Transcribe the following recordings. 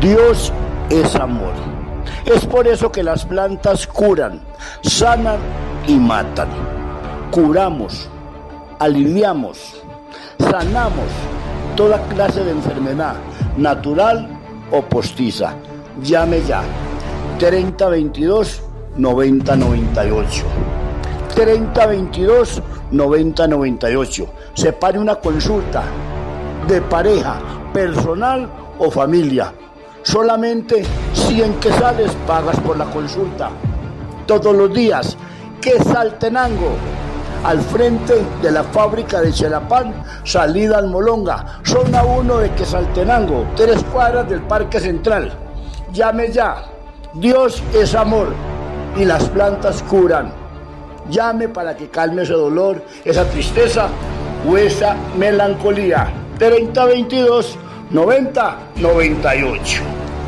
Dios es amor. Es por eso que las plantas curan, sanan y matan. Curamos, aliviamos, sanamos toda clase de enfermedad, natural o postiza. Llame ya, 3022-9098. 3022-9098. Separe una consulta de pareja, personal o familia. Solamente 100 quetzales pagas por la consulta. Todos los días, Quetzaltenango, al frente de la fábrica de Chelapán, salida Almolonga, zona 1 de Quetzaltenango, 3 cuadras del Parque Central. Llame ya. Dios es amor y las plantas curan. Llame para que calme ese dolor, esa tristeza o esa melancolía. 3022-9098.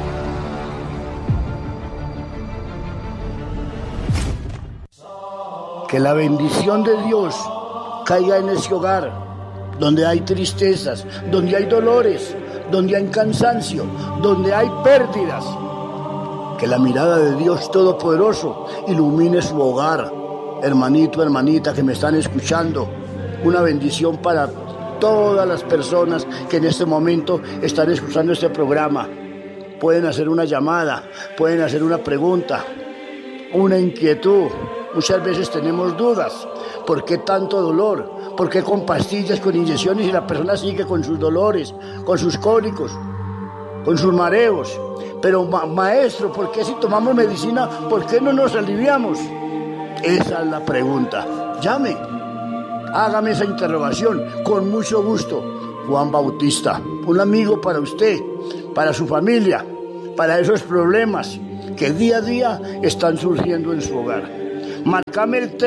Que la bendición de Dios caiga en ese hogar donde hay tristezas, donde hay dolores, donde hay cansancio, donde hay pérdidas. Que la mirada de Dios Todopoderoso ilumine su hogar. Hermanito, hermanita que me están escuchando, una bendición para todas las personas que en este momento están escuchando este programa. Pueden hacer una llamada, pueden hacer una pregunta, una inquietud. Muchas veces tenemos dudas. ¿Por qué tanto dolor? ¿Por qué con pastillas, con inyecciones y la persona sigue con sus dolores, con sus cólicos, con sus mareos? Pero maestro, ¿por qué si tomamos medicina, por qué no nos aliviamos? Esa es la pregunta. Llame, hágame esa interrogación, con mucho gusto. Juan Bautista, un amigo para usted, para su familia, para esos problemas que día a día están surgiendo en su hogar. Márcame el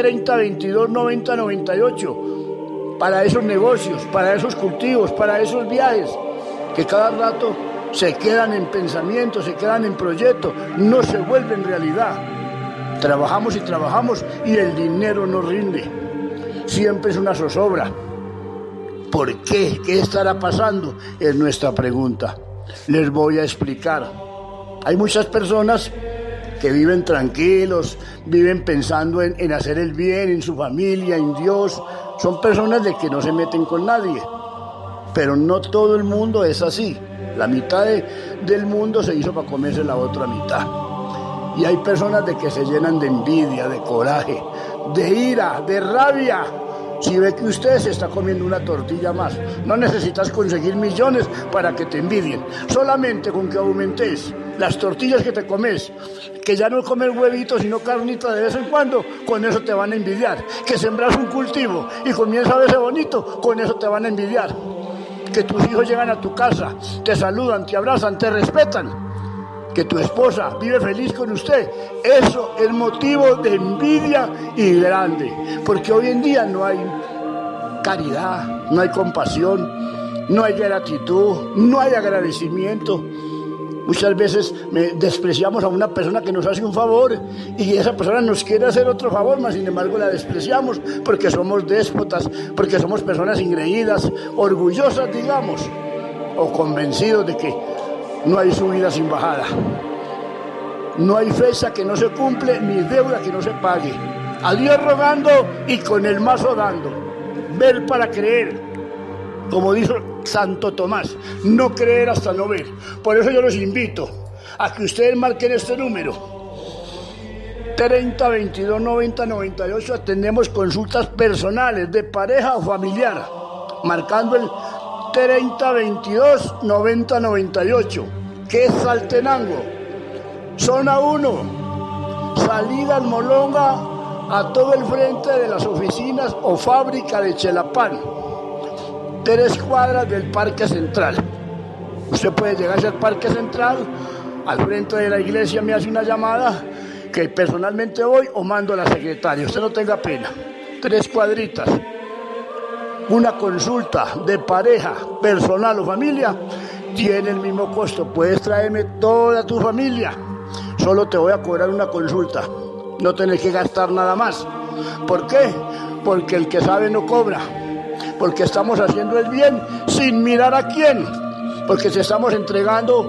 3022-9098 para esos negocios, para esos cultivos, para esos viajes que cada rato se quedan en pensamiento, se quedan en proyecto, no se vuelven realidad. Trabajamos y trabajamos y el dinero no rinde. Siempre es una zozobra. ¿Por qué? ¿Qué estará pasando? Es nuestra pregunta. Les voy a explicar. Hay muchas personas que viven tranquilos, viven pensando en hacer el bien, en su familia, en Dios. Son personas de que no se meten con nadie. Pero no todo el mundo es así. La mitad del mundo se hizo para comerse la otra mitad. Y hay personas de que se llenan de envidia, de coraje, de ira, de rabia. Si ve que usted se está comiendo una tortilla más, no necesitas conseguir millones para que te envidien. Solamente con que aumentes las tortillas que te comes, que ya no comes huevitos sino carnita de vez en cuando, con eso te van a envidiar. Que sembras un cultivo y comienza a verse bonito, con eso te van a envidiar. Que tus hijos llegan a tu casa, te saludan, te abrazan, te respetan. Que tu esposa vive feliz con usted, eso es motivo de envidia y grande, porque hoy en día no hay caridad, no hay compasión, no hay gratitud, no hay agradecimiento. Muchas veces despreciamos a una persona que nos hace un favor y esa persona nos quiere hacer otro favor, mas sin embargo la despreciamos porque somos déspotas, porque somos personas ingreídas, orgullosas, digamos, o convencidos de que no hay subida sin bajada. No hay fecha que no se cumple, ni deuda que no se pague. A Dios rogando y con el mazo dando. Ver para creer. Como dijo Santo Tomás, no creer hasta no ver. Por eso yo los invito a que ustedes marquen este número. 3022-9098. Atendemos consultas personales de pareja o familiar. Marcando el 3022-9098, Quetzaltenango, zona 1, salida Almolonga, a todo el frente de las oficinas o fábrica de Chelapán, 3 cuadras del Parque Central. Usted puede llegar al Parque Central, al frente de la iglesia me hace una llamada, que personalmente voy o mando a la secretaria, usted no tenga pena, 3 cuadritas. Una consulta de pareja, personal o familia tiene el mismo costo. Puedes traerme toda tu familia. Solo te voy a cobrar una consulta. No tenés que gastar nada más. ¿Por qué? Porque el que sabe no cobra. Porque estamos haciendo el bien sin mirar a quién. Porque te estamos entregando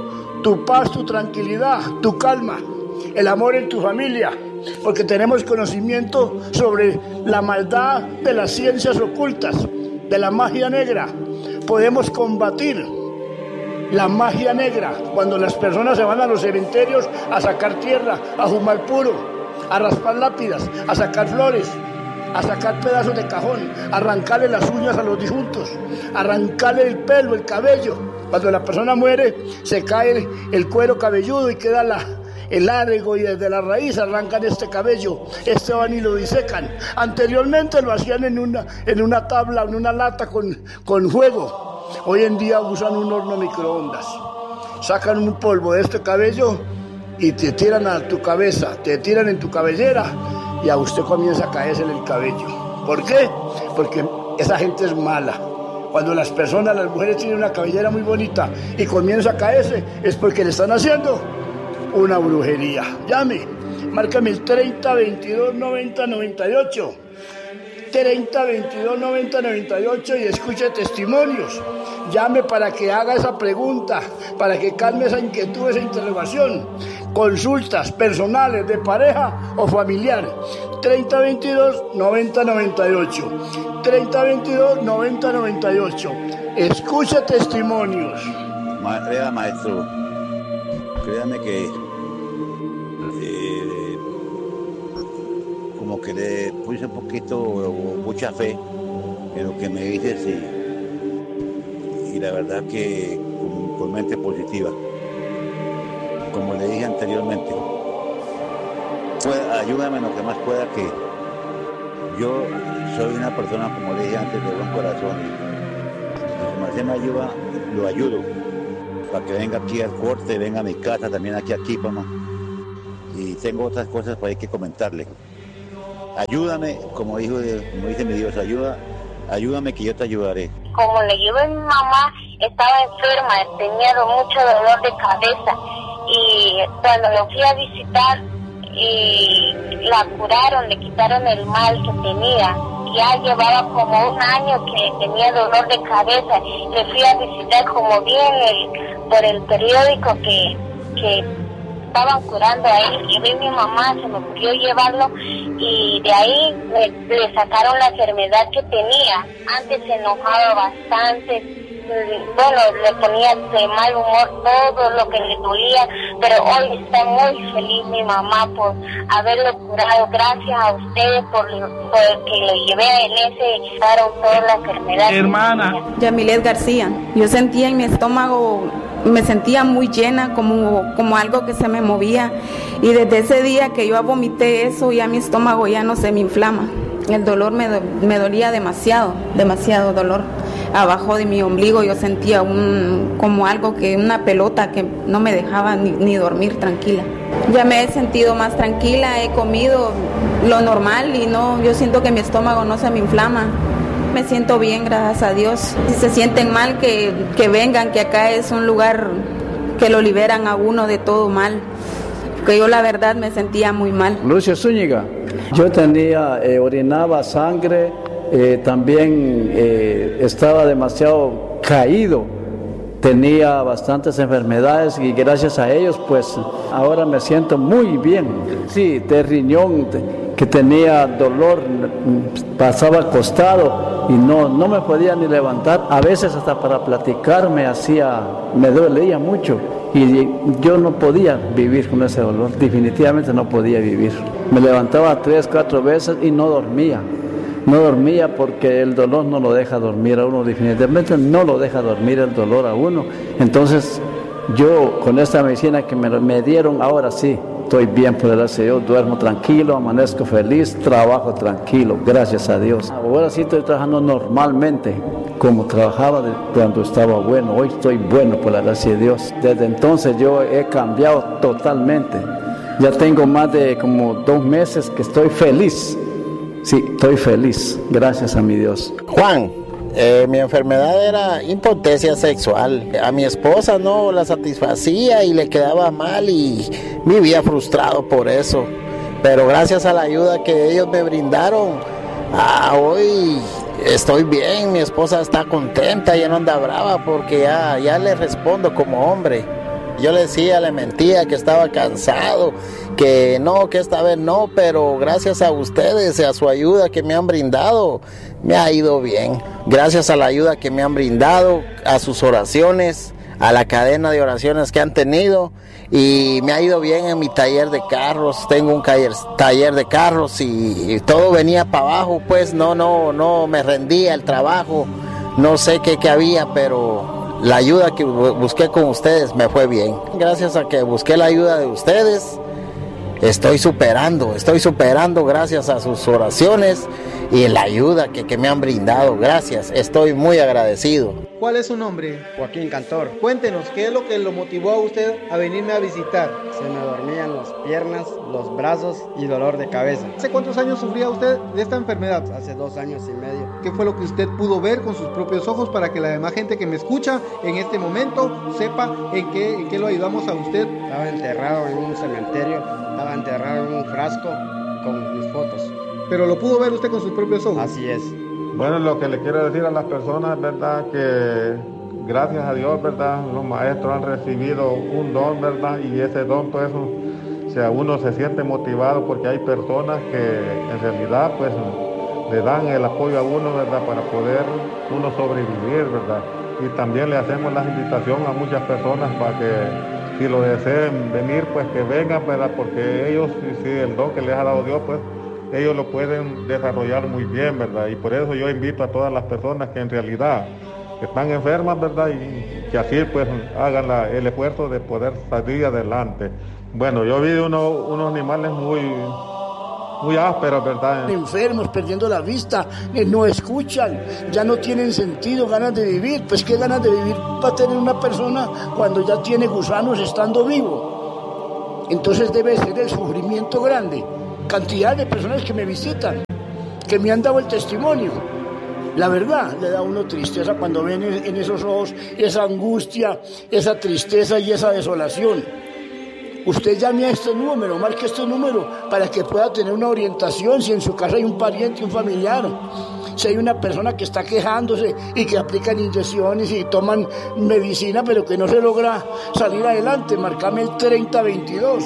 tu paz, tu tranquilidad, tu calma, el amor en tu familia, porque tenemos conocimiento sobre la maldad de las ciencias ocultas, de la magia negra. Podemos combatir la magia negra cuando las personas se van a los cementerios a sacar tierra, a fumar puro, a raspar lápidas, a sacar flores, a sacar pedazos de cajón, a arrancarle las uñas a los difuntos, a arrancarle el pelo, el cabello. Cuando la persona muere, se cae el cuero cabelludo y queda el largo, y desde la raíz arrancan este cabello, van y lo disecan. Anteriormente lo hacían en una tabla, en una lata con fuego. Hoy en día usan un horno microondas. Sacan un polvo de este cabello y te tiran a tu cabeza, te tiran en tu cabellera y a usted comienza a caerse el cabello. ¿Por qué? Porque esa gente es mala. Cuando las mujeres tienen una cabellera muy bonita y comienza a caerse, es porque le están haciendo una brujería. Llame, márcame el 30 22 90 98. 30 22 90 98 y escuche testimonios. Llame para que haga esa pregunta, para que calme esa inquietud, esa interrogación. Consultas personales de pareja o familiar. 30 22 90 98. 30 22 90 98. Escuche testimonios. Maestro, créame que como que le puse un poquito o mucha fe en lo que me dices y la verdad que con mente positiva. Como le dije anteriormente, ayúdame en lo que más pueda, que yo soy una persona, como le dije antes, de buen corazón, y si Marcelo me ayuda, lo ayudo para que venga aquí al corte, venga a mi casa, también aquí a Quípama, y tengo otras cosas por ahí que comentarle. Ayúdame, como dice mi Dios, ayúdame que yo te ayudaré. Como le digo a mi mamá, estaba enferma, tenía mucho dolor de cabeza, y cuando lo fui a visitar y la curaron, le quitaron el mal que tenía. Ya llevaba como un año que tenía dolor de cabeza. Le fui a visitar como bien por el periódico que estaban curando ahí, y vi a mi mamá, se me ocurrió llevarlo, y de ahí le sacaron la enfermedad que tenía. Antes se enojaba bastante, le ponía de mal humor todo lo que le dolía, pero hoy está muy feliz mi mamá por haberlo curado. Gracias a ustedes por que lo llevé en ese, quitaron toda la enfermedad. Hermana Yamilet García, yo sentía en mi estómago, me sentía muy llena, como algo que se me movía, y desde ese día que yo vomité eso, ya mi estómago ya no se me inflama. El dolor me dolía demasiado dolor. Abajo de mi ombligo yo sentía como algo, una pelota que no me dejaba ni dormir tranquila. Ya me he sentido más tranquila, he comido lo normal y yo siento que mi estómago no se me inflama. Me siento bien, gracias a Dios. Si se sienten mal, que vengan, que acá es un lugar que lo liberan a uno de todo mal. Porque yo la verdad me sentía muy mal. Lucio Zúñiga, yo orinaba sangre, también estaba demasiado caído, tenía bastantes enfermedades y gracias a ellos pues ahora me siento muy bien. Sí, de riñón, que tenía dolor, pasaba acostado y no me podía ni levantar, a veces hasta para platicar me dolía mucho. Y yo no podía vivir con ese dolor, definitivamente no podía vivir. Me levantaba 3, 4 veces y no dormía porque el dolor no lo deja dormir a uno, definitivamente no lo deja dormir el dolor a uno. Entonces yo con esta medicina que me dieron, ahora sí, estoy bien, por gracias a Dios, duermo tranquilo, amanezco feliz, trabajo tranquilo, gracias a Dios. Ahora sí estoy trabajando normalmente, como trabajaba cuando estaba bueno. Hoy estoy bueno, por la gracia de Dios. Desde entonces yo he cambiado totalmente. Ya tengo más de como 2 meses que estoy feliz. Sí, estoy feliz, gracias a mi Dios. Juan, mi enfermedad era impotencia sexual. A mi esposa no la satisfacía y le quedaba mal y vivía frustrado por eso. Pero gracias a la ayuda que ellos me brindaron, hoy estoy bien, mi esposa está contenta, ya no anda brava porque ya le respondo como hombre. Yo le decía, le mentía que estaba cansado, que no, que esta vez no, pero gracias a ustedes y a su ayuda que me han brindado, me ha ido bien. Gracias a la ayuda que me han brindado, a sus oraciones, a la cadena de oraciones que han tenido, y me ha ido bien en mi taller de carros. Tengo un taller de carros y todo venía para abajo, pues no me rendía el trabajo, no sé qué había, pero la ayuda que busqué con ustedes me fue bien. Gracias a que busqué la ayuda de ustedes, estoy superando gracias a sus oraciones y la ayuda que me han brindado. Gracias, estoy muy agradecido. ¿Cuál es su nombre? Joaquín Cantor. Cuéntenos, ¿qué es lo que lo motivó a usted a venirme a visitar? Se me dormían las piernas, los brazos y dolor de cabeza. ¿Hace cuántos años sufría usted de esta enfermedad? Hace 2 años y medio. ¿Qué fue lo que usted pudo ver con sus propios ojos para que la demás gente que me escucha en este momento sepa en qué lo ayudamos a usted? Estaba enterrado en un cementerio, estaba enterrado en un frasco con mis fotos. ¿Pero lo pudo ver usted con sus propios ojos? Así es. Bueno, lo que le quiero decir a las personas, ¿verdad? Que gracias a Dios, ¿verdad? Los maestros han recibido un don, ¿verdad? Y ese don, pues, o sea, uno se siente motivado porque hay personas que en realidad, pues, le dan el apoyo a uno, ¿verdad? Para poder uno sobrevivir, ¿verdad? Y también le hacemos la invitación a muchas personas para que, si lo deseen venir, pues que vengan, ¿verdad? Porque ellos, si el don que les ha dado Dios, pues, ellos lo pueden desarrollar muy bien, ¿verdad? Y por eso yo invito a todas las personas que en realidad están enfermas, ¿verdad? Y que así pues hagan el esfuerzo de poder salir adelante. Bueno, yo vi unos animales muy ásperos, ¿verdad? Enfermos, perdiendo la vista, no escuchan, ya no tienen sentido, ganas de vivir. Pues qué ganas de vivir va a tener una persona cuando ya tiene gusanos estando vivo. Entonces debe ser el sufrimiento grande. Cantidad de personas que me visitan, que me han dado el testimonio. La verdad, le da a uno tristeza cuando ven en esos ojos esa angustia, esa tristeza y esa desolación. Usted llame a este número, marque este número para que pueda tener una orientación, si en su casa hay un pariente, un familiar, si hay una persona que está quejándose y que aplican inyecciones y toman medicina pero que no se logra salir adelante, marcame el 3022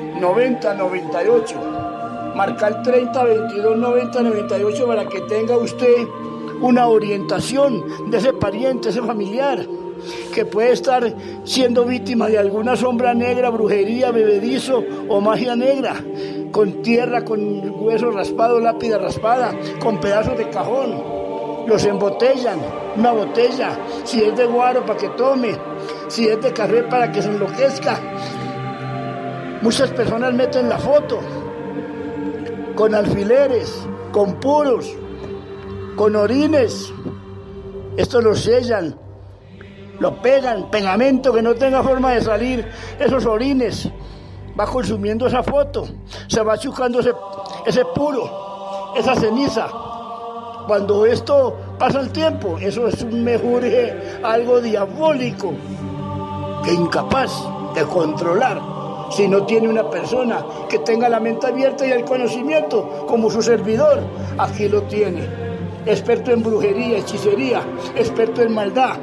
9098. Marca el 3022 9098 para que tenga usted una orientación de ese pariente, ese familiar, que puede estar siendo víctima de alguna sombra negra, brujería, bebedizo o magia negra, con tierra, con huesos raspados, lápida raspada, con pedazos de cajón. Los embotellan, una botella, si es de guaro para que tome, si es de café para que se enloquezca. Muchas personas meten la foto con alfileres, con puros, con orines. Esto lo sellan, lo pegan, pegamento que no tenga forma de salir. Esos orines, va consumiendo esa foto, se va chucando ese puro, esa ceniza. Cuando esto pasa el tiempo, eso es un mejunje, algo diabólico, que incapaz de controlar. Si no tiene una persona que tenga la mente abierta y el conocimiento, como su servidor, aquí lo tiene. Experto en brujería, hechicería, experto en maldad,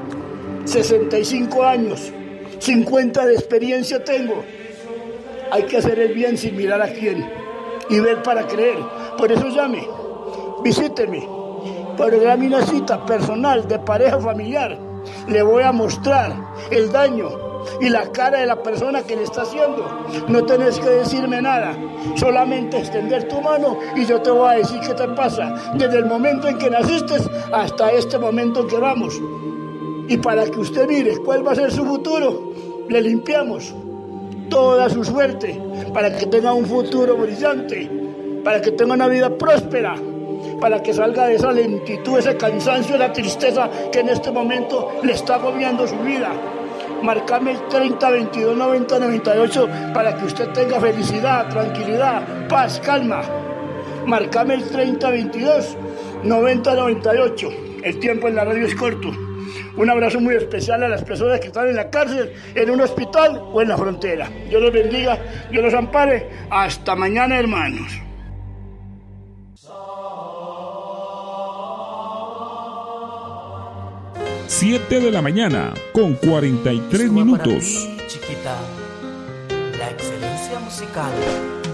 65 años, 50 de experiencia tengo. Hay que hacer el bien sin mirar a quién y ver para creer. Por eso llame, visíteme, programe una cita personal de pareja familiar. Le voy a mostrar el daño y la cara de la persona que le está haciendo. No tenés que decirme nada, solamente extender tu mano y yo te voy a decir qué te pasa desde el momento en que naciste hasta este momento en que vamos. Y para que usted mire cuál va a ser su futuro, le limpiamos toda su suerte para que tenga un futuro brillante, para que tenga una vida próspera, para que salga de esa lentitud, ese cansancio, esa tristeza que en este momento le está agobiando su vida. Marcame el 3022 9098 para que usted tenga felicidad, tranquilidad, paz, calma. Marcame el 3022 9098. El tiempo en la radio es corto. Un abrazo muy especial a las personas que están en la cárcel, en un hospital o en la frontera. Dios los bendiga, Dios los ampare. Hasta mañana, hermanos. 7 de la mañana, con 43 minutos. Para ti, chiquita, la excelencia musical.